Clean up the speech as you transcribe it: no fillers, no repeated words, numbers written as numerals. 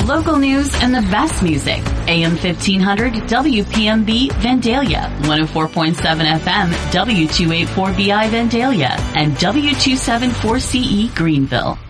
Local news and the best music. AM 1500 WPMB Vandalia, 104.7 FM W284BI Vandalia, and W274CE Greenville.